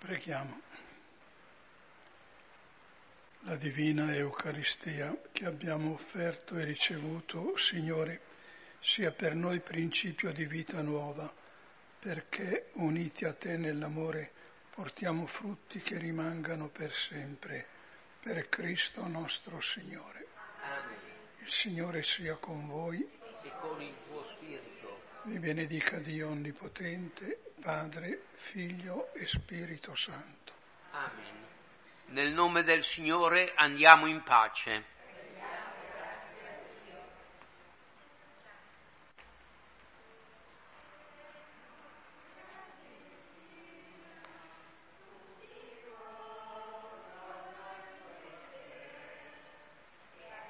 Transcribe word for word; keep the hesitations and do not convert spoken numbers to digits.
Preghiamo. La divina Eucaristia che abbiamo offerto e ricevuto, Signore, sia per noi principio di vita nuova, perché uniti a Te nell'amore portiamo frutti che rimangano per sempre, per Cristo nostro Signore. Amen. Il Signore sia con voi E con il tuo spirito. Vi benedica Dio Onnipotente, Padre, Figlio e Spirito Santo. Amen. Nel nome del Signore andiamo in pace.